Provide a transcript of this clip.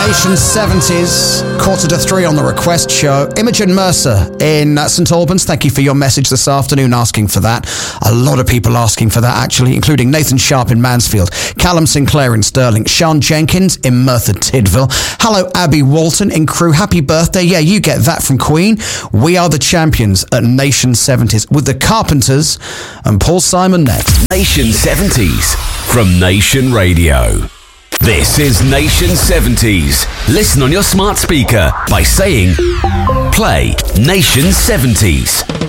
Nation 70s, 2:45 on the request show. Imogen Mercer in St Albans, thank you for your message this afternoon asking for that. A lot of people asking for that, actually, including Nathan Sharp in Mansfield, Callum Sinclair in Stirling, Sean Jenkins in Merthyr Tydfil. Hello, Abby Walton in Crewe. Happy birthday. Yeah, you get that from Queen. We are the champions at Nation 70s with the Carpenters and Paul Simon next. Nation 70s from Nation Radio. This is Nation 70s. Listen on your smart speaker by saying, play Nation 70s.